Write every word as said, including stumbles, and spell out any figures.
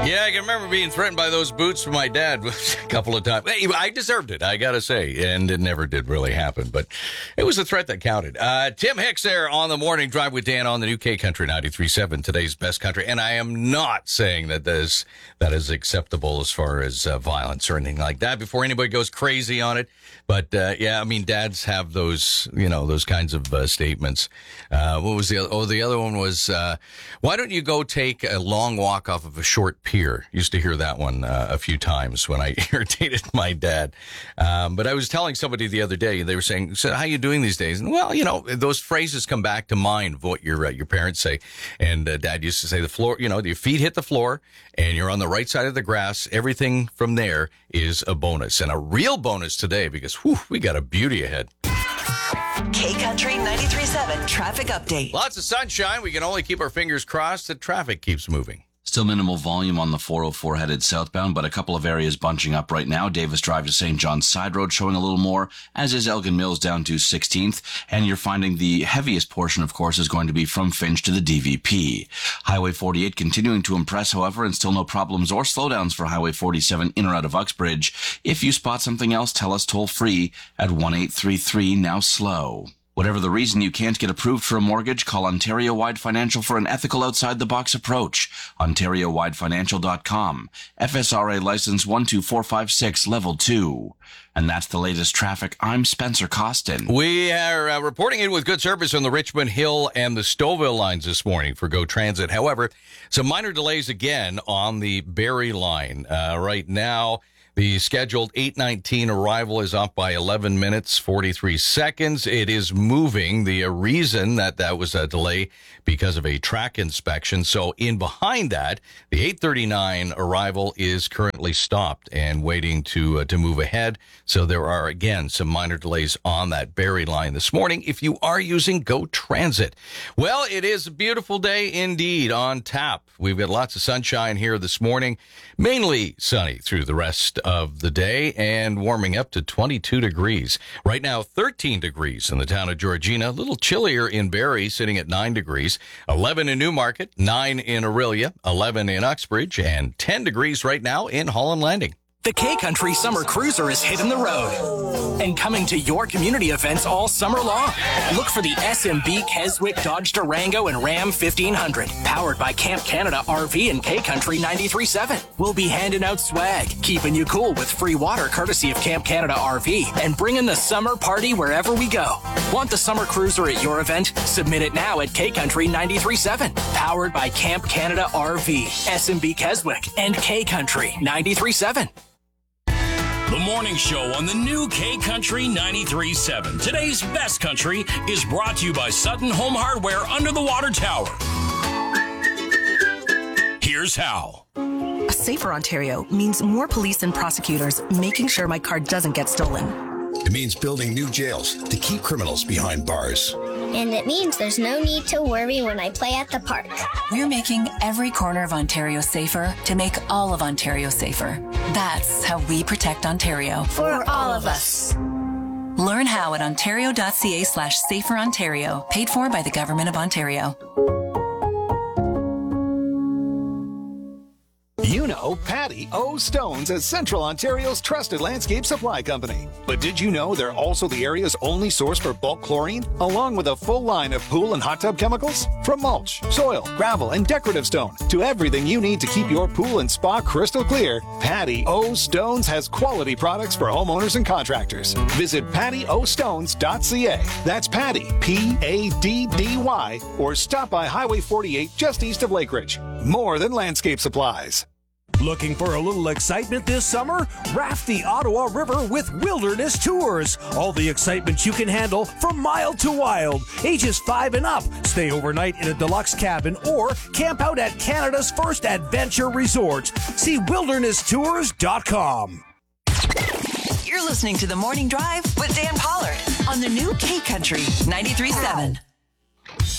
Yeah, I can remember being threatened by those boots from my dad a couple of times. Hey, I deserved it, I gotta say, and it never did really happen, but it was a threat that counted. Uh, Tim Hicks there on the Morning Drive with Dan on the new K Country ninety-three point seven, today's best country, and I am not saying that that is, that is acceptable as far as uh, violence or anything like that before anybody goes crazy on it, but uh, yeah, I mean, dads have those, you know, those kinds of uh, statements. Uh, what was the other? Oh, the other one was, uh, why don't you go take a long walk off of a short pier? Used to hear that one uh, a few times when I irritated my dad. Um, but I was telling somebody the other day, they were saying, so how are you doing these days? And well, you know, those phrases come back to mind of what your uh, your parents say. And uh, Dad used to say the floor, you know, your feet hit the floor and you're on the right side of the grass. Everything from there is a bonus, and a real bonus today because whew, we got a beauty ahead. K Country ninety-three point seven traffic update. Lots of sunshine. We can only keep our fingers crossed that traffic keeps moving. Still minimal volume on the four oh four headed southbound, but a couple of areas bunching up right now. Davis Drive to Saint John's Side Road showing a little more, as is Elgin Mills down to sixteenth. And you're finding the heaviest portion, of course, is going to be from Finch to the D V P. Highway forty-eight continuing to impress, however, and still no problems or slowdowns for Highway forty-seven in or out of Uxbridge. If you spot something else, tell us toll free at one eight three three now slow. Whatever the reason you can't get approved for a mortgage, call Ontario Wide Financial for an ethical outside-the-box approach. Ontario Wide Financial dot com. F S R A license one two four five six, level two. And that's the latest traffic. I'm Spencer Costin. We are uh, reporting in with good service on the Richmond Hill and the Stouffville lines this morning for GO Transit. However, some minor delays again on the Barrie line. Uh, right now, the scheduled eight nineteen arrival is up by eleven minutes, forty-three seconds. It is moving. The uh, reason that that was a delay because of a track inspection. So in behind that, the eight thirty-nine arrival is currently stopped and waiting to uh, to move ahead. So there are, again, some minor delays on that Barrie line this morning if you are using GO Transit. Well, it is a beautiful day indeed on tap. We've got lots of sunshine here this morning, mainly sunny through the rest of the day and warming up to twenty-two degrees. Right now, thirteen degrees in the town of Georgina, a little chillier in Barrie, sitting at nine degrees, eleven in Newmarket, nine in Orillia, eleven in Uxbridge, and ten degrees right now in Holland Landing. The K Country Summer Cruiser is hitting the road and coming to your community events all summer long. Look for the S M B Keswick Dodge Durango and Ram fifteen hundred, powered by Camp Canada R V and K Country ninety-three point seven. We'll be handing out swag, keeping you cool with free water courtesy of Camp Canada R V, and bringing the summer party wherever we go. Want the Summer Cruiser at your event? Submit it now at K Country ninety-three point seven, powered by Camp Canada R V, S M B Keswick, and K Country ninety-three point seven. The morning show on the new K Country ninety-three point seven. Today's best country is brought to you by Sutton Home Hardware under the water tower. Here's how. A safer Ontario means more police and prosecutors making sure my car doesn't get stolen. It means building new jails to keep criminals behind bars. And it means there's no need to worry when I play at the park. We're making every corner of Ontario safer to make all of Ontario safer. That's how we protect Ontario. For all of us. Learn how at ontario.ca slash safer Ontario. Paid for by the Government of Ontario. You know Patty O. Stones as Central Ontario's trusted landscape supply company. But did you know they're also the area's only source for bulk chlorine, along with a full line of pool and hot tub chemicals? From mulch, soil, gravel, and decorative stone to everything you need to keep your pool and spa crystal clear, Patty O. Stones has quality products for homeowners and contractors. Visit patty o stones dot c a. That's Patty, P A D D Y, or stop by Highway forty-eight just east of Lakeridge. More than landscape supplies. Looking for a little excitement this summer? Raft the Ottawa River with Wilderness Tours. All the excitement you can handle from mild to wild. Ages five and up. Stay overnight in a deluxe cabin or camp out at Canada's first adventure resort. See wilderness tours dot com. You're listening to The Morning Drive with Dan Pollard on the new K Country ninety-three point seven.